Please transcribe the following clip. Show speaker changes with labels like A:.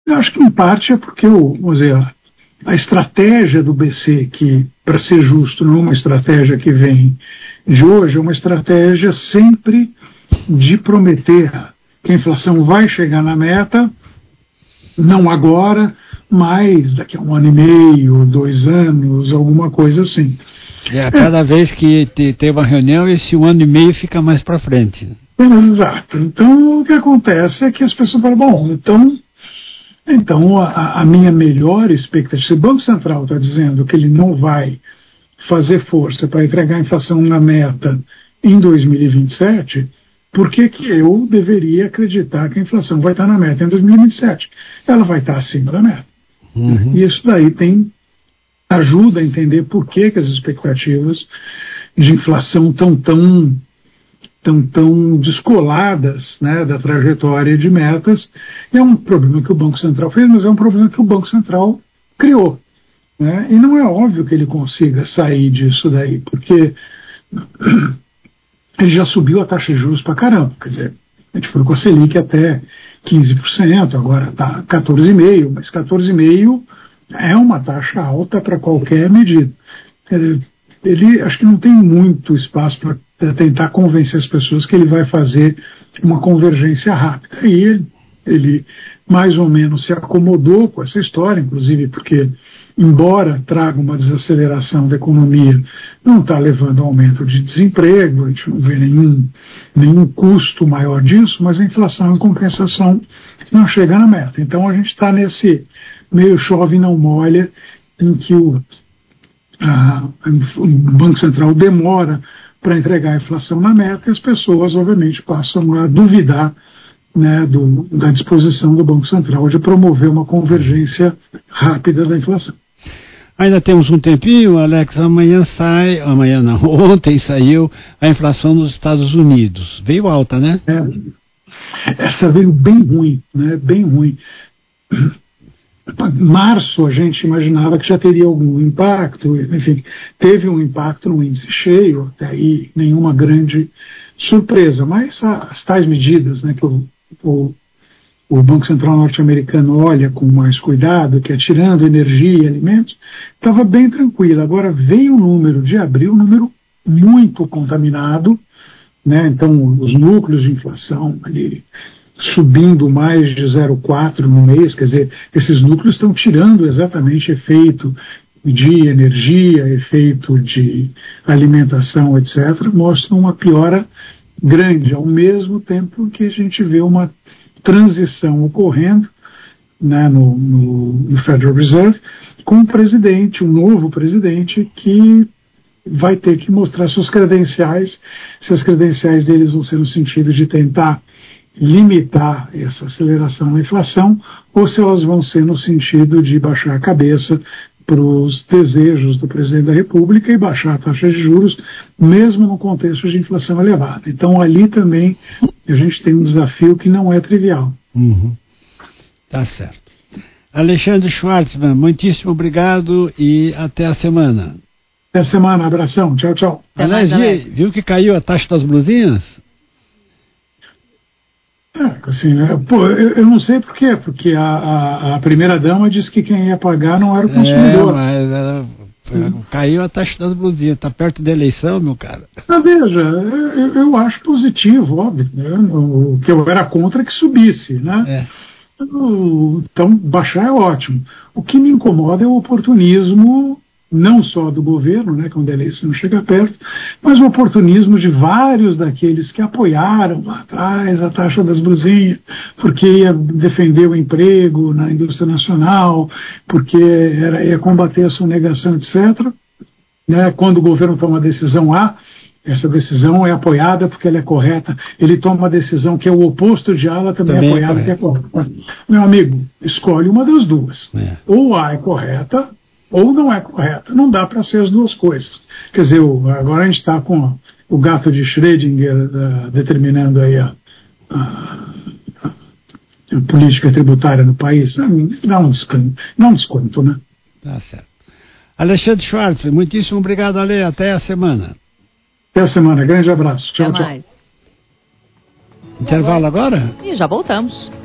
A: Eu acho que em parte é porque, vamos dizer, a estratégia do BC, que, para ser justo, não é uma estratégia que vem de hoje, é uma estratégia sempre de prometer que a inflação vai chegar na meta, não agora, mas daqui a 1 ano e meio, 2 anos, alguma coisa assim.
B: Cada vez que tem uma reunião, esse 1 ano e meio fica mais para frente.
A: Exato. Então, o que acontece é que as pessoas falam, bom, então a minha melhor expectativa, se o Banco Central está dizendo que ele não vai fazer força para entregar a inflação na meta em 2027, por que eu deveria acreditar que a inflação vai estar na meta em 2027? Ela vai estar acima da meta.
B: Uhum.
A: E isso daí ajuda a entender por que as expectativas de inflação estão tão descoladas, né, da trajetória de metas. É um problema que o Banco Central fez, mas é um problema que o Banco Central criou. Né? E não é óbvio que ele consiga sair disso daí, porque ele já subiu a taxa de juros para caramba. Quer dizer, a gente foi com a Selic até 15%, agora está 14,5%, mas 14,5% é uma taxa alta para qualquer medida. Ele acho que não tem muito espaço para tentar convencer as pessoas que ele vai fazer uma convergência rápida. E ele mais ou menos se acomodou com essa história, inclusive porque, embora traga uma desaceleração da economia, não está levando a aumento de desemprego, a gente não vê nenhum custo maior disso, mas a inflação, em compensação, não chega na meta. Então a gente está nesse meio chove e não molha, em que o Banco Central demora para entregar a inflação na meta e as pessoas, obviamente, passam a duvidar, né, da disposição do Banco Central de promover uma convergência rápida da inflação.
B: Ainda temos um tempinho, Alex. Ontem saiu a inflação nos Estados Unidos. Veio alta, né?
A: Essa veio bem ruim, né? Bem ruim. Março a gente imaginava que já teria algum impacto, enfim, teve um impacto no índice cheio, até aí nenhuma grande surpresa, mas as tais medidas, né, que o Banco Central norte-americano olha com mais cuidado, que é tirando energia e alimentos, estava bem tranquilo. Agora veio o número de abril, um número muito contaminado, né, então os núcleos de inflação ali subindo mais de 0,4 no mês, quer dizer, esses núcleos estão tirando exatamente efeito de energia, efeito de alimentação, etc., mostram uma piora grande, ao mesmo tempo que a gente vê uma transição ocorrendo, né, no Federal Reserve, com um presidente, um novo presidente, que vai ter que mostrar suas credenciais, se as credenciais deles vão ser no sentido de tentar limitar essa aceleração da inflação, ou se elas vão ser no sentido de baixar a cabeça para os desejos do presidente da República e baixar a taxa de juros, mesmo no contexto de inflação elevada. Então, ali também a gente tem um desafio que não é trivial.
B: Uhum. Tá certo. Alexandre Schwartzman, muitíssimo obrigado e até a semana.
A: Até a semana, abração, tchau, tchau.
B: Alex, viu que caiu a taxa das blusinhas?
A: Assim, eu não sei por quê, porque a primeira-dama disse que quem ia pagar não era o consumidor.
B: Caiu a taxa das blusinhas, está perto da eleição, meu cara.
A: Veja, eu acho positivo, óbvio, né? O que eu era contra é que subisse, né? Então, baixar é ótimo. O que me incomoda é o oportunismo, não só do governo, né, quando a eleição chega perto, mas o oportunismo de vários daqueles que apoiaram lá atrás a taxa das blusinhas, porque ia defender o emprego na indústria nacional, porque ia combater a sonegação, etc. Né, quando o governo toma uma decisão essa decisão é apoiada porque ela é correta. Ele toma uma decisão que é o oposto de ela, também é apoiada porque é correta. Meu amigo, escolhe uma das duas. Ou A é correta, ou não é correta. Não dá para ser as duas coisas. Quer dizer, agora a gente está com o gato de Schrödinger determinando aí a política tributária no país. Dá um desconto, né?
B: Tá certo. Alexandre Schwartz, muitíssimo obrigado, Ale. Até a semana.
A: Até a semana. Grande abraço. Tchau, tchau.
B: Intervalo agora?
C: E já voltamos.